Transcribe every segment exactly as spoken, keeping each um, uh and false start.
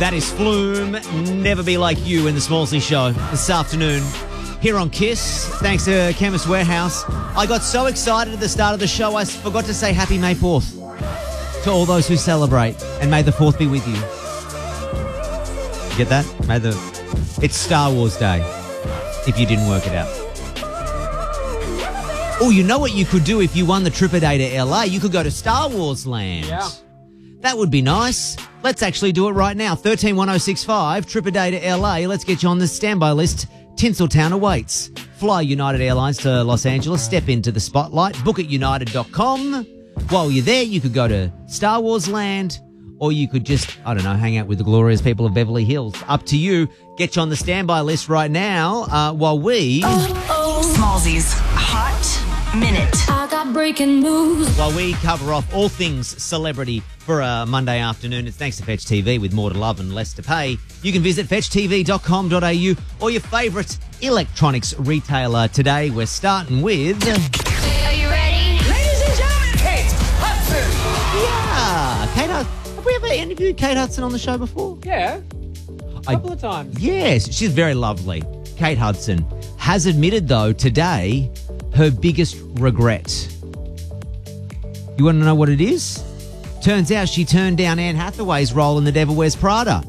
That is Flume, Never Be Like You in the Smallsy Show this afternoon here on Kiss. Thanks to Chemist Warehouse. I got so excited at the start of the show, I forgot to say Happy May fourth to all those who celebrate, and may the fourth be with you. You get that? May the... It's Star Wars Day, if you didn't work it out. Oh, you know what you could do if you won the trip a day to L A? You could go to Star Wars Land. Yeah. That would be nice. Let's actually do it right now. one three one oh six five, trip a day to L A. Let's get you on the standby list. Tinseltown awaits. Fly United Airlines to Los Angeles. Step into the spotlight. Book at united dot com. While you're there, you could go to Star Wars Land, or you could just, I don't know, hang out with the glorious people of Beverly Hills. Up to you. Get you on the standby list right now uh, while we... Oh, oh. Smallsy's Hot Minute. I got breaking news. While we cover off all things celebrity for a Monday afternoon, it's thanks to Fetch T V with more to love and less to pay. You can visit fetch t v dot com dot a u or your favourite electronics retailer today. We're starting with... Are you ready? Ladies and gentlemen, Kate Hudson. Yeah, Kate Hudson. Have we ever interviewed Kate Hudson on the show before? Yeah, a I- couple of times. Yes, she's very lovely. Kate Hudson has admitted, though, today, her biggest regret. You want to know what it is? Turns out she turned down Anne Hathaway's role in The Devil Wears Prada.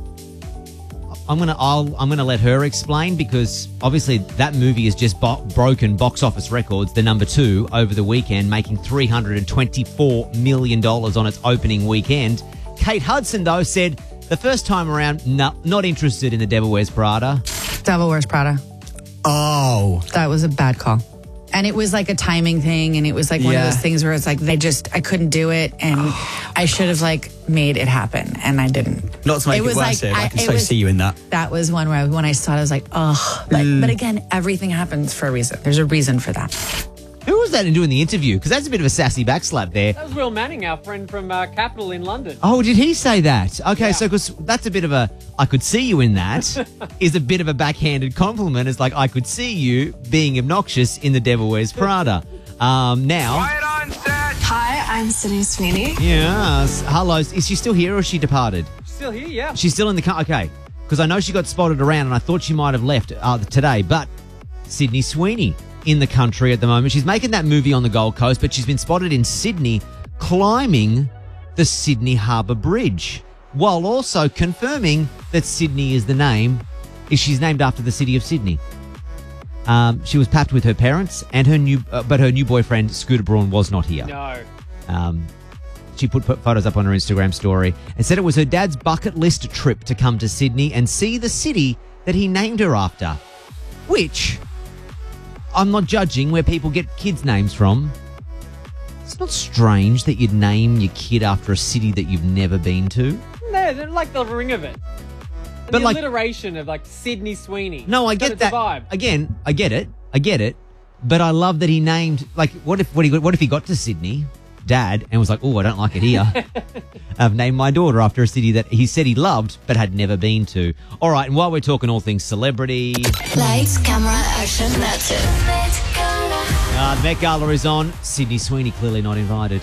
I'm gonna, I'll, I'm gonna let her explain, because obviously that movie has just bo- broken box office records. The number two over the weekend, making three hundred twenty-four million dollars on its opening weekend. Kate Hudson, though, said the first time around, no, not interested in The Devil Wears Prada. Devil Wears Prada. Oh. That was a bad call. And it was like a timing thing, and it was like one Yeah. of those things where it's like they just I couldn't do it, and I should have like made it happen, and I didn't. Not to make it, was worse, like, I, I- can it so was- see you in that. That was one where I, when I saw it, I was like, oh. But, Mm. but again, everything happens for a reason. There's a reason for that. Who was that in doing the interview? Because that's a bit of a sassy backslap there. That was Will Manning, our friend from uh, Capital in London. Oh, did he say that? Okay, Yeah. so because that's a bit of a, I could see you in that, is a bit of a backhanded compliment. It's like, I could see you being obnoxious in The Devil Wears Prada. Um, now, Hi, I'm Sydney Sweeney. yes, hello, is she still here or is she departed? Still here, yeah. She's still in the car, okay, because I know she got spotted around and I thought she might have left uh, today, but Sydney Sweeney in the country at the moment. She's making that movie on the Gold Coast, but she's been spotted in Sydney climbing the Sydney Harbour Bridge, while also confirming that Sydney is the name, is she's named after the city of Sydney. Um, she was papped with her parents and her new, uh, but her new boyfriend Scooter Braun was not here. No. Um, she put, put photos up on her Instagram story and said it was her dad's bucket list trip to come to Sydney and see the city that he named her after, which I'm not judging where people get kids' names from. It's not strange that you'd name your kid after a city that you've never been to. No, they're like the ring of it. And But the like- alliteration of like Sydney Sweeney. No, I But get it's a that. vibe. Again, I get it. I get it. But I love that he named, like, what if what, he, what if he got to Sydney, Dad, and was like, oh, I don't like it here. I've named my daughter after a city that he said he loved but had never been to. All right, and while we're talking all things celebrity, Lights, camera, action, that's it. Let's go. uh, the Met Gala is on. Sydney Sweeney clearly not invited.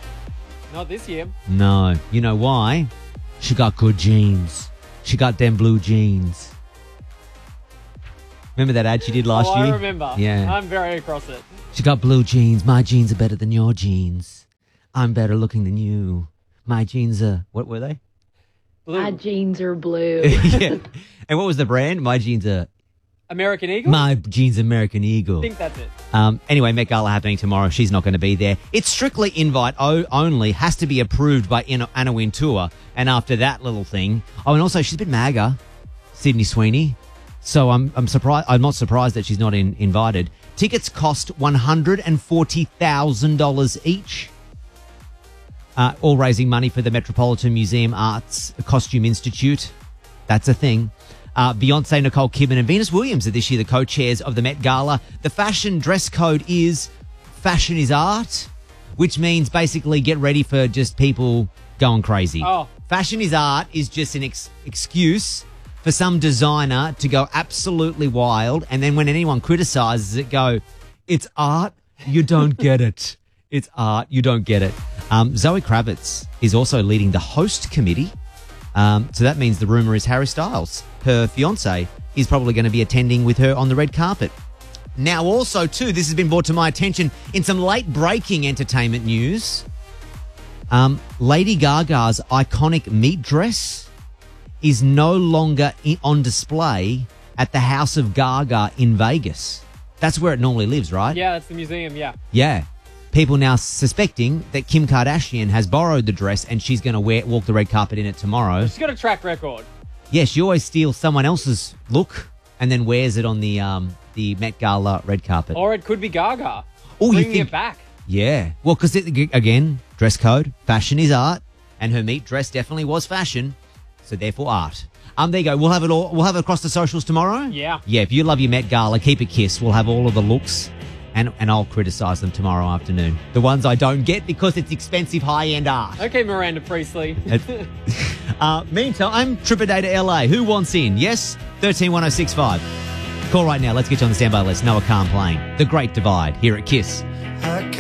Not this year. No. You know why? She got good jeans. She got them blue jeans. Remember that ad she did last oh, year? I remember. Yeah. I'm very across it. She got blue jeans. My jeans are better than your jeans. I'm better looking than you. My jeans are... What were they? Blue. My jeans are blue. Yeah. And what was the brand? My jeans are... American Eagle? My jeans American Eagle. I think that's it. Um, anyway, Met Gala happening tomorrow. She's not going to be there. It's strictly invite o- only. Has to be approved by Anna, Anna Wintour. And after that little thing... Oh, and also she's a bit MAGA, Sydney Sweeney. So I'm I'm surprised. I'm not surprised that she's not in, invited. Tickets cost one hundred forty thousand dollars each. Uh, all raising money for the Metropolitan Museum Arts Costume Institute. That's a thing. Uh, Beyonce, Nicole Kidman and Venus Williams are this year the co-chairs of the Met Gala. The fashion dress code is fashion is art, which means basically get ready for just people going crazy. Oh. Fashion is art is just an ex- excuse for some designer to go absolutely wild, and then when anyone criticizes it, go, it's art, you don't get it. It's art, you don't get it. Um, Zoe Kravitz is also leading the host committee Um, so that means the rumour is Harry Styles, her fiancé, is probably going to be attending with her on the red carpet. Now, also, too, this has been brought to my attention in some late-breaking entertainment news. Um, Lady Gaga's iconic meat dress is no longer in, on display at the House of Gaga in Vegas. That's where it normally lives, right? Yeah, that's the museum, yeah. Yeah. People now suspecting that Kim Kardashian has borrowed the dress and she's going to wear walk the red carpet in it tomorrow. She's got a track record. Yeah, she always steals someone else's look and then wears it on the um, the Met Gala red carpet. Or it could be Gaga. Oh, you bringing think- it back. Yeah. Well, because, again, dress code, fashion is art, and her meat dress definitely was fashion, so therefore art. Um, there you go. We'll have it all. We'll have it across the socials tomorrow. Yeah. Yeah, if you love your Met Gala, keep a kiss. We'll have all of the looks, and, and I'll criticise them tomorrow afternoon. The ones I don't get because it's expensive high-end art. Okay, Miranda Priestley. uh, meantime, Trip a Day to L A. Who wants in? Yes? thirteen one oh six five. Call right now. Let's get you on the standby list. Noah Khan playing The Great Divide here at Kiss.